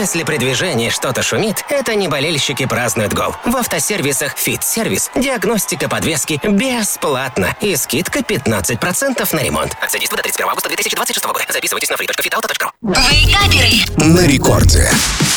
Если при движении что-то шумит, это не болельщики празднуют гол. В автосервисах «Фит-сервис» диагностика подвески бесплатно и скидка 15% на ремонт. Акция действует до 31 августа 2026 года. Записывайтесь на free.fitauto.ru. Вейкаперы На рекорде.